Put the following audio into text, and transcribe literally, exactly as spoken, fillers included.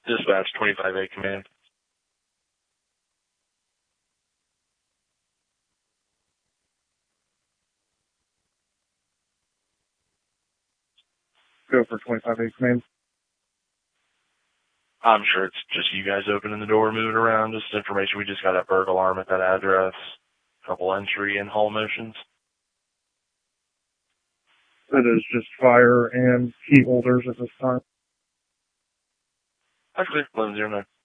Dispatch twenty-five A command. Go for twenty-five A command. I'm sure it's just you guys opening the door, moving around. Just information. We just got a burglar alarm at that address. A couple entry and haul motions. It is just fire and key holders at this time. Actually, eleven zero nine.